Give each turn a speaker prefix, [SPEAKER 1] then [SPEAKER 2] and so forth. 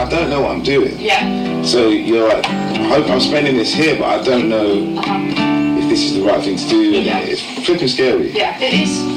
[SPEAKER 1] I don't know what I'm doing.
[SPEAKER 2] Yeah.
[SPEAKER 1] So you're like, I hope I'm spending this here, but I don't know if this is the right thing to do. And
[SPEAKER 2] Yeah.
[SPEAKER 1] it's flipping scary.
[SPEAKER 2] Yeah, it is.